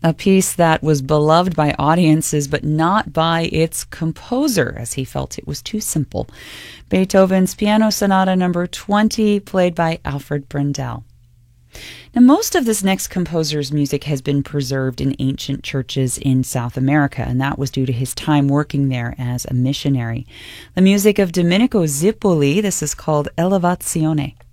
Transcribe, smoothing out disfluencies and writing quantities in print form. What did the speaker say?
a piece that was beloved by audiences but not by its composer, as he felt it was too simple. Beethoven's Piano Sonata No. 20, played by Alfred Brendel. Now, most of this next composer's music has been preserved in ancient churches in South America, and that was due to his time working there as a missionary. The music of Domenico Zippoli, this is called Elevazione.